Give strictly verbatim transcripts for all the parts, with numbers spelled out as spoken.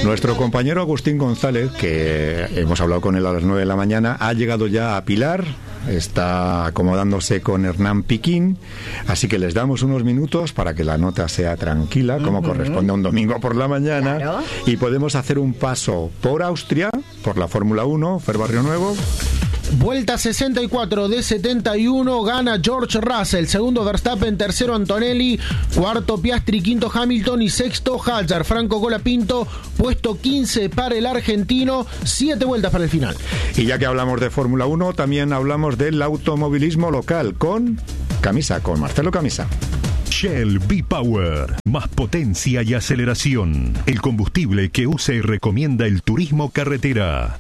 Nuestro compañero Agustín González, que hemos hablado con él a las nueve de la mañana, ha llegado ya a Pilar, está acomodándose con Hernán Piquín, así que les damos unos minutos para que la nota sea tranquila, como uh-huh. corresponde a un domingo por la mañana, claro. Y podemos hacer un paso por Austria, por la Fórmula uno, Fer Barrio Nuevo. Vuelta sesenta y cuatro de setenta y uno, gana George Russell, segundo Verstappen, tercero Antonelli, cuarto Piastri, quinto Hamilton y sexto Hadjar. Franco Colapinto, puesto quince para el argentino, siete vueltas para el final. Y ya que hablamos de Fórmula uno, también hablamos del automovilismo local con Camisa, con Marcelo Camisa. Shell V-Power, más potencia y aceleración, el combustible que usa y recomienda el turismo carretera.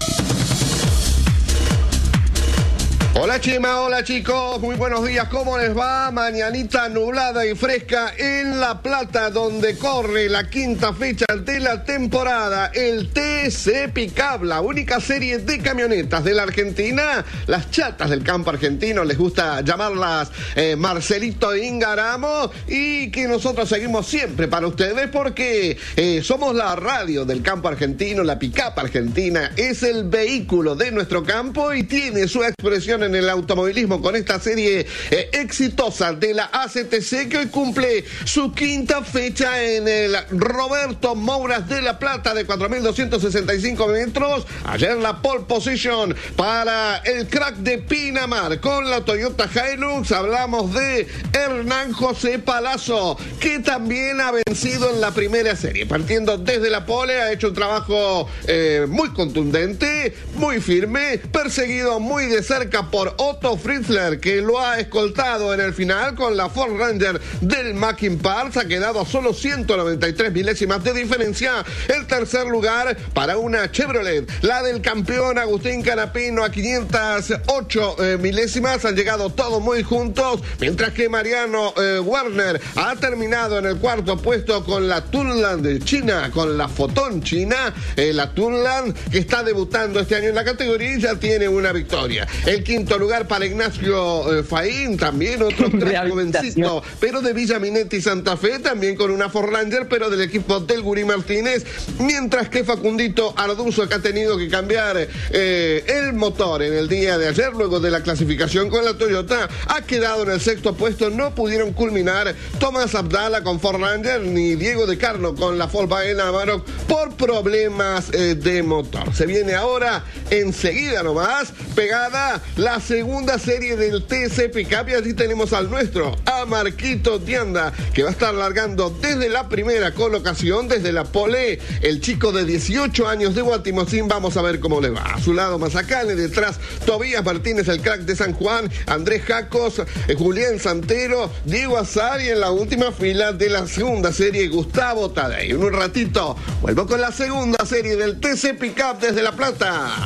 Hola Chema, hola chicos, muy buenos días, ¿cómo les va? Mañanita nublada y fresca en La Plata, donde corre la quinta fecha de la temporada, el T C Pickup, la única serie de camionetas de la Argentina. Las chatas del campo argentino, les gusta llamarlas eh, Marcelito Ingaramo, y que nosotros seguimos siempre para ustedes porque eh, somos la radio del campo argentino. La Pickup argentina es el vehículo de nuestro campo y tiene su expresión en el automovilismo con esta serie eh, exitosa de la A C T C, que hoy cumple su quinta fecha en el Roberto Mouras de La Plata de cuatro mil doscientos sesenta y cinco metros. Ayer la pole position para el crack de Pinamar con la Toyota Hilux. Hablamos de Hernán José Palazzo, que también ha vencido en la primera serie, partiendo desde la pole. Ha hecho un trabajo eh, muy contundente, muy firme, perseguido muy de cerca por Otto Fritzler, que lo ha escoltado en el final con la Ford Ranger del Mackin Parts. Ha quedado a solo ciento noventa y tres milésimas de diferencia. El tercer lugar para una Chevrolet, la del campeón Agustín Canapino, a quinientas ocho eh, milésimas. Han llegado todos muy juntos, mientras que Mariano eh, Werner ha terminado en el cuarto puesto con la Tunland de China, con la Fotón China. Eh, la Tunland, que está debutando este año en la categoría, ya tiene una victoria. El quinto lugar para Ignacio eh, Faín, también otro crack jovencito, pero de Villa Minetti Santa Fe, también con una Ford Ranger, pero del equipo del Gurí Martínez, mientras que Facundito Arduzo, que ha tenido que cambiar eh, el motor en el día de ayer, luego de la clasificación con la Toyota, ha quedado en el sexto puesto. No pudieron culminar Tomás Abdala con Ford Ranger, ni Diego De Carlo con la Volkswagen Amarok, por problemas eh, de motor. Se viene ahora, enseguida nomás, pegada la segunda serie del T C Pickup, y allí tenemos al nuestro, a Marquito Tianda, que va a estar largando desde la primera colocación, desde la pole, el chico de dieciocho años de Guatimocín. Vamos a ver cómo le va. A su lado Mazacane, detrás Tobías Martínez, el crack de San Juan, Andrés Jacos, eh, Julián Santero, Diego Azar, y en la última fila de la segunda serie, Gustavo Tadei. En un ratito vuelvo con la segunda serie del T C Pickup desde La Plata.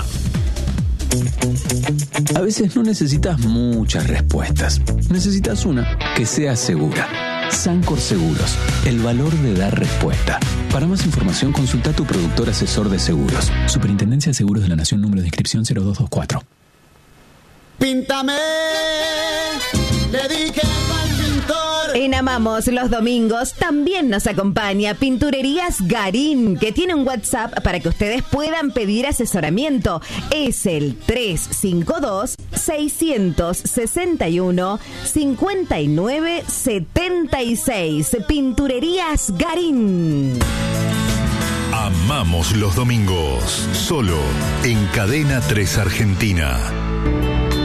A veces no necesitas muchas respuestas. Necesitas una que sea segura. Sancor Seguros, el valor de dar respuesta. Para más información, consulta a tu productor asesor de seguros. Superintendencia de Seguros de la Nación, número de inscripción cero dos dos cuatro. Píntame, le dije al pintor. En Amamos los domingos también nos acompaña Pinturerías Garín, que tiene un WhatsApp para que ustedes puedan pedir asesoramiento. Es el tres cinco dos, seis seis uno, cinco nueve siete seis. Pinturerías Garín. Amamos los domingos, solo en Cadena tres Argentina.